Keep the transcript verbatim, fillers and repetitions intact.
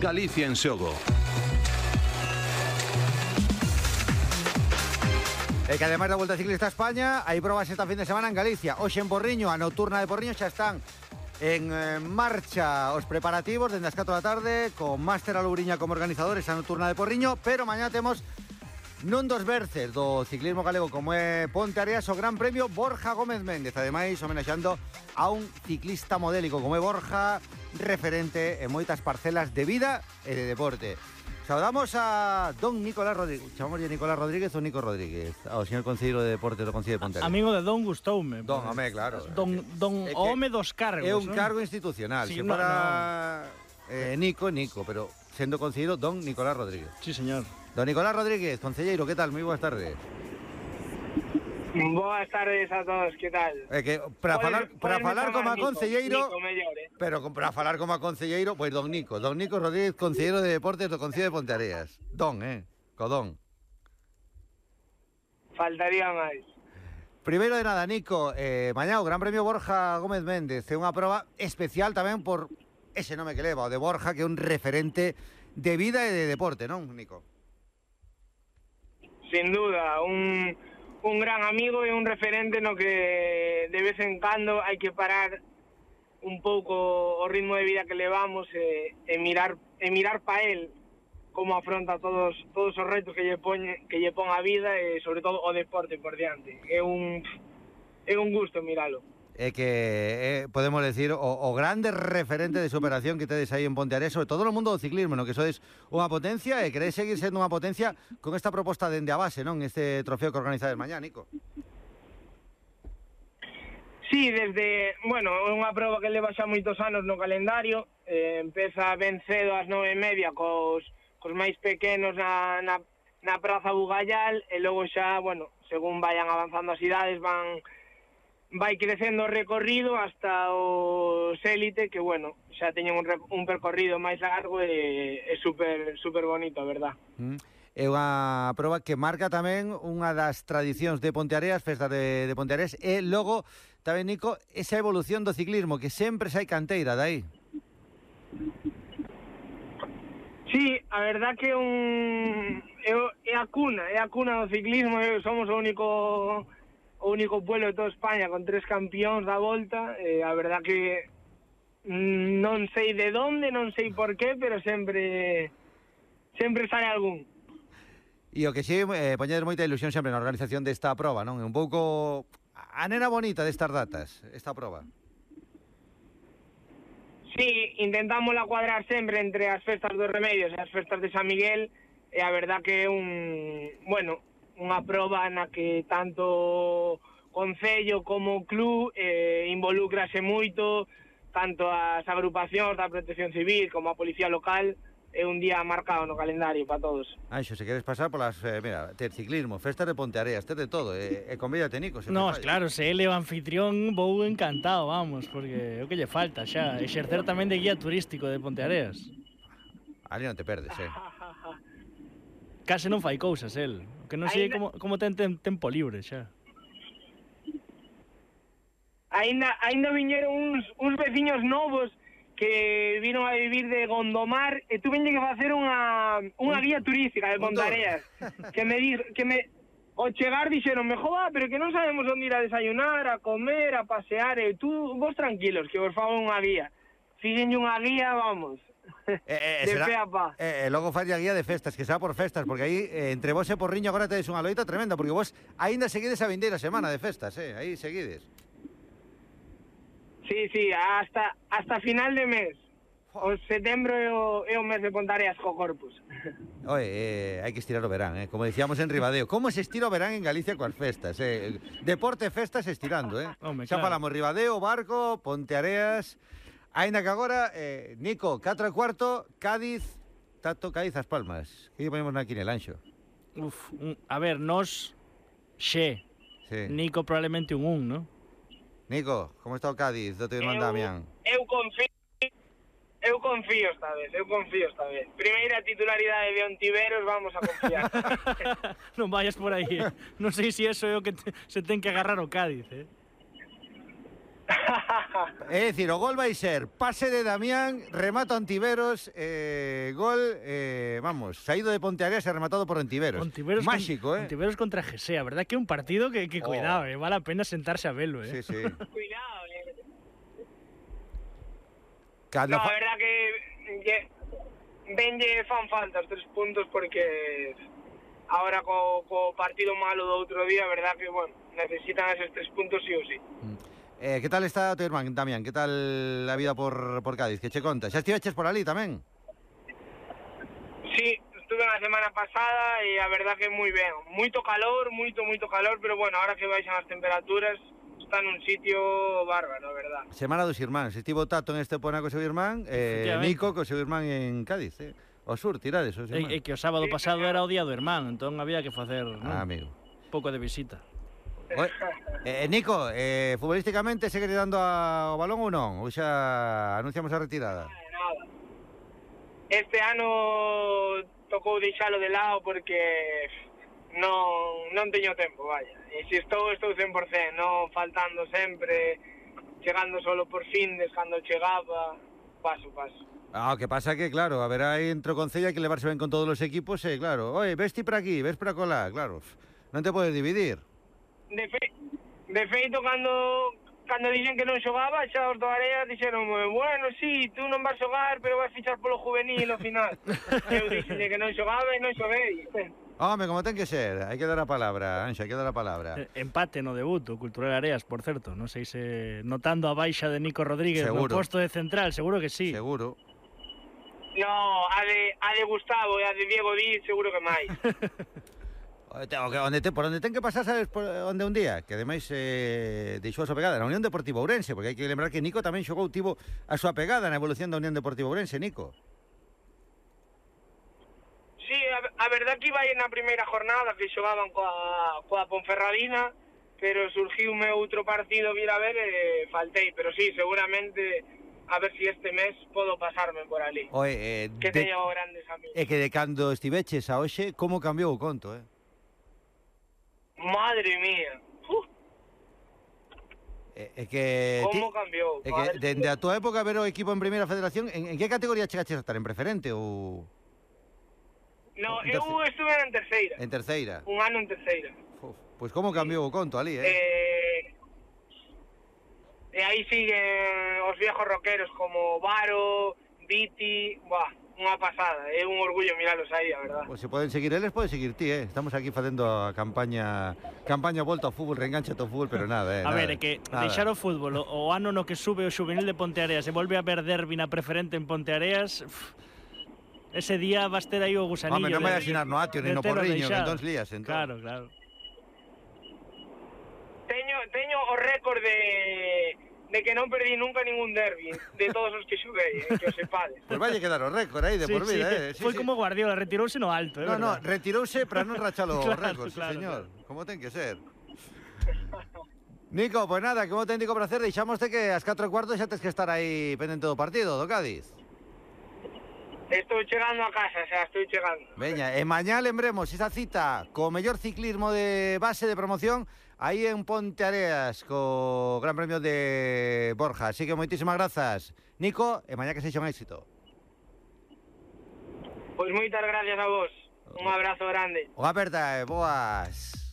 Galicia en xogo. E que ademais da Volta Ciclista a España, hai probas esta fin de semana en Galicia. Hoxe en Porriño, a nocturna de Porriño, xa están en eh, marcha os preparativos dende as catro da tarde, con Máster Alubriña como organizadores a nocturna de Porriño, pero mañá temos nun dos berces do ciclismo galego como é Ponteareas o Gran Premio Borja Gómez Méndez, ademais homenaxeando a un ciclista modélico como é Borja, referente en moitas parcelas de vida e de deporte. Saudamos a don Nicolás Rodríguez. Chamamos de Nicolás Rodríguez ou Nico Rodríguez? Ao señor concelleiro de Deportes do Concello de Pontevedra. Amigo de don gustoume. Don, home, claro. Don, don o home dos cargos. É un ¿no? cargo institucional. Sí, Se no, para no. Eh, Nico, Nico, pero sendo concelleiro don Nicolás Rodríguez. Sí, señor. Don Nicolás Rodríguez, concelleiro, que tal? Moi boas tardes. Boas tardes a todos, que tal? É que para falar para falar como a concelleiro, Nico mellor, eh? pero para falar como a concelleiro, pois don Nico, don Nico Rodríguez, concelleiro de Deportes do Concello de Ponteareas. Don, eh, codón. Faltaría máis. Primeiro de nada, Nico, eh, mañá o Gran Premio Borja Gómez Méndez é unha proba especial tamén por ese nome que leva, o de Borja, que é un referente de vida e de deporte, non, Nico? Sin duda, un, un gran amigo e un referente no que de vez en cando hai que parar un pouco o ritmo de vida que levamos e, e mirar e mirar pa él como afronta todos todos os retos que lle pone que lle pon a vida e sobre todo o deporte por diante. É un é un gusto miralo. É que é, podemos decir o, o grande referente de superación que tedes aí en Ponteareas, sobre todo no mundo do ciclismo, no que sodes unha potencia e queréis seguir sendo unha potencia con esta proposta dende a base, non? Este trofeo que organizades mañá, Nico. Sí, desde, bueno, é unha proba que leva xa moitos anos no calendario, eh, empeza ben cedo ás nove e media cos, cos máis pequenos na, na, na Praza Bugallal e logo xa, bueno, según vayan avanzando as idades van vai crecendo o recorrido hasta os élite que, bueno, xa teñen un, un percorrido máis largo e é super, super bonito, a verdad. Mm. É unha proba que marca tamén unha das tradicións de Ponteareas, festas de, de Ponteareas, e logo tamén, Nico, esa evolución do ciclismo, que sempre sai canteira dai. Sí, a verdad que un é, é a cuna, é a cuna do ciclismo, somos o único o único pueblo de toda España con tres campións da Volta, e a verdad que non sei de onde, non sei por qué, pero sempre sempre sale algún. E o que sí, eh, poñedes moita ilusión sempre na organización desta proba, non? É un pouco a nena bonita destas datas, esta proba. Sí, intentámosla cuadrar sempre entre as festas dos Remedios e as festas de San Miguel, e a verdad que é un, bueno, unha proba na que tanto concello como club eh, involúcrase moito, tanto as agrupacións da Protección Civil como a Policía Local. É un día marcado no calendario para todos. Anxo, se queres pasar polas, eh, mira, ter ciclismo, festas de Ponteareas, ter de todo, e, e convídate, Nico. Se No, claro, se ele é o anfitrión, vou encantado, vamos, porque é o que lle falta xa, exercer tamén de guía turístico de Ponteareas. Ali non te perdes, eh. Case non fai cousas, el. O que non sei como, como ten, ten tempo libre xa. Ainda, ainda viñeron uns, uns veciños novos que viron a vivir de Gondomar e tuve que facer unha, unha guía turística de Ponteareas. Que me, di, que me ao chegar dixeron, me joda, pero que non sabemos onde ir a desayunar, a comer, a pasear, e tú, vos tranquilos, que vos fago unha guía. Fíxenlle unha guía, vamos. Eh, eh, de será, fe a pa. Eh, eh, logo fai a guía de festas, que será por festas, porque aí eh, entre vos e Porriño agora tedes unha loita tremenda, porque vos aínda seguides a vindeira semana de festas, eh, aí seguides. Sí, sí, hasta hasta final de mes. O setembro é o, é o mes de Ponteareas co Corpus. Oye, eh, hai que estirar o verán, eh, como decíamos en Ribadeo. Como se estira o verán en Galicia coas festas, eh? Deporte, festas estirando, eh? Home, Xa claro. falamos Ribadeo, Barco, Ponteareas. Aínda que agora, eh, Nico, catro e cuarto, Cádiz, Tato, Cádiz, As Palmas. Que ponemos na quinela, Anxo? Uf, un, a ver, nos xe. Sí. Nico probablemente un un, ¿no? Nico, como está o Cádiz do teu irmán Damián? Eu confío, eu confío esta vez, eu confío esta vez. Primeira titularidade de Ontiveros, vamos a confiar. Non vayas por aí, eh. Non sei se iso é o que te, se ten que agarrar o Cádiz, eh. É dicir, o gol vai ser pase de Damián, remato Ontiveros, eh, gol, eh, vamos, saído de Ponteareas e rematado por Ontiveros. Ontiveros Máxico, con, eh? Ontiveros contra Gesea, verdad que é un partido que, que Oh. cuidado, eh, vale a pena sentarse a verlo, Sí, eh. sí. Cuidado, eh. Cando No, fa- a verdad que lle, venlle fan falta os tres puntos porque ahora co, co partido malo do outro día, a verdad que, bueno, necesitan esos tres puntos sí ou sí. Eh, que tal está o teu irmán, Damián? Que tal a vida por, por Cádiz? Que che conta? Xa estiveches por ali tamén? Sí, estuve na semana pasada e a verdad que moi ben. Moito calor, moito, moito calor, pero bueno, ahora que baixan as temperaturas, está nun sitio bárbaro, a verdad. Semana dos irmáns. Estivo Tato en Estepona co seu irmán, eh, Efectivamente. Nico co seu irmán en Cádiz, eh? O sur, tirades, o seu irmán. E, e que o sábado pasado era o día do hermano, entón había que facer, non? Ah, amigo. Un pouco de visita. Oe, eh, Nico, eh, futbolísticamente segues dando a, o balón ou non? Ou xa anunciamos a retirada? Nada. Este ano tocou deixalo de lado porque non, non teño tempo, vaya. E se estou, estou cen por cen, non faltando sempre, chegando solo por findes, cando chegaba, paso, paso. Ah, o que pasa que, claro, a ver, aí entre o Concello hai que levarse ben con todos os equipos e, claro, oi, ves ti para aquí, ves para colá, claro, non te podes dividir. De, fe, de feito, cando, cando dixen que non xogaba, xa os do Area dixeron, bueno, sí, tú non vas xogar, pero vas fichar polo juvenil ao final. Eu dixen que non xogaba e non xoguei. Home, como ten que ser, hai que dar a palabra, Anxa, hai que dar a palabra. Eh, Empate no debut, o Cultural Areas, por certo. Non sei se notando a baixa de Nico Rodríguez Seguro. no posto de central, seguro que sí. Seguro. No, a de, a de Gustavo e a de Diego Díaz seguro que máis. O te- o que- Onde te, por onde ten que pasar, sabes, por onde un día, que ademais eh, deixou a súa pegada na Unión Deportiva Ourense, porque hai que lembrar que Nico tamén xogou, tivo a súa pegada na evolución da Unión Deportiva Ourense, Nico. Sí, a, a verdad que iba aí na primeira jornada que xogaban coa, coa Ponferradina, pero surgiume outro partido vir a ver e faltei, pero sí, seguramente a ver si este mes podo pasarme por ali. Oe, eh, Que de, teño grandes amigos. é que de cando estiveches a hoxe, como cambiou o conto, eh? Madre mía. Uf, É, é que... como cambiou. É madre que dende a túa época ver o equipo en Primeira Federación, en, en que categoría chegaches a estar? En preferente ou No, en eu terce- estuve en terceira. en terceira? Un ano en terceira. Uf, pois como cambiou o conto ali, eh? Eh, e aí siguen os viejos rockeros como Varo, Viti, buah, unha pasada, é un orgullo miralos aí, a verdad. Pois se poden seguir eles, podes seguir ti, eh? Estamos aquí facendo a campaña campaña volta ao fútbol, reengancha ao fútbol, pero nada, eh? A nada, ver, é que nada. deixar o fútbol o, o ano no que sube o xuvenil de Ponteareas e volve a ver derbi na preferente en Ponteareas, uf, ese día vas ter aí o gusanillo. Home, non vai de- asinar no Atio, de nin no telo Porriño, que deixado. entón lías, entón. Claro, claro. Teño, teño o récord de, de que non perdí nunca ningún derbi de todos os que xuguei, eh, que o sepades. Pois vai quedar o récord aí de Sí, por vida, sí, eh? Sí, foi sí. como Guardiola, retirouse no alto, é No, no, verdad. retirouse para non rachalo o Claro, récord, sí, claro, señor. Como ten que ser. Nico, pois pues nada, que un auténtico placer. Deixámoste que ás catro e cuarto xa tes que estar aí pendente do partido, do Cádiz. Estou chegando a casa, xa estou chegando. Veña, e mañá lembremos esa cita co mellor ciclismo de base de promoción aí en Ponteareas co Gran Premio de Borja. Así que moitísimas grazas, Nico, e mañá que sexa un éxito. Pois moitas gracias a vos. Un abrazo grande. Unha aperta e boas.